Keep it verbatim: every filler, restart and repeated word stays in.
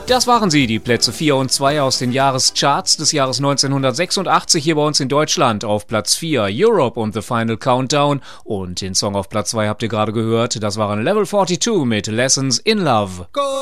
Das waren sie, die Plätze vier und zwei aus den Jahrescharts des Jahres neunzehnhundertsechsundachtzig hier bei uns in Deutschland. Auf Platz vier Europe und The Final Countdown und den Song auf Platz zwei habt ihr gerade gehört. Das waren Level zweiundvierzig mit Lessons in Love.